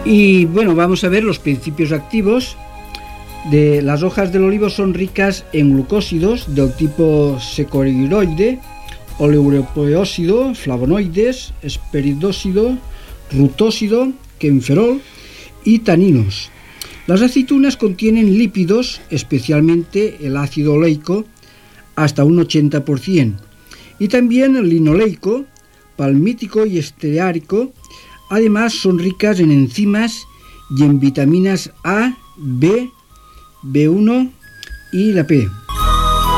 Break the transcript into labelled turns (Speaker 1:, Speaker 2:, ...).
Speaker 1: Y bueno, vamos a ver los principios activos. Las hojas del olivo son ricas en glucósidos del tipo saccharide, oleuropeóxido, flavonoides, esperidóxido, rutóxido, quenferol y taninos. Las aceitunas contienen lípidos, especialmente el ácido oleico, hasta un 80%, y también el linoleico, palmítico y esteárico. Además, son ricas en enzimas y en vitaminas A, B, B1 y la P.